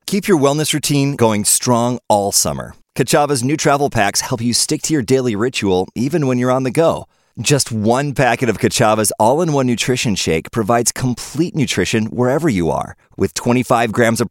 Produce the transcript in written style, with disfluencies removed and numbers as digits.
Keep your wellness routine going strong all summer. Kachava's new travel packs help you stick to your daily ritual even when you're on the go. Just one packet of Kachava's all-in-one nutrition shake provides complete nutrition wherever you are, with 25 grams of